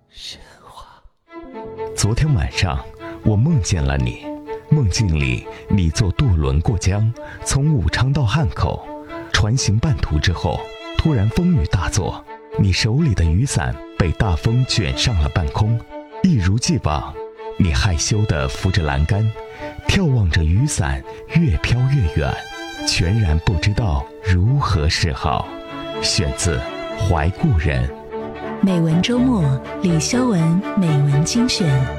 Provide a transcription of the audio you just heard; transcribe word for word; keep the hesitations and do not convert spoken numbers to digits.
神话。 昨天晚上我梦见了你，梦境里你坐渡轮过江，从武昌到汉口，船行半途之后，突然风雨大作，你手里的雨伞被大风卷上了半空，一如既往，你害羞地扶着栏杆，眺望着雨伞越飘越远，全然不知道如何是好。选自怀故人。 美文周末，李肖文美文精选。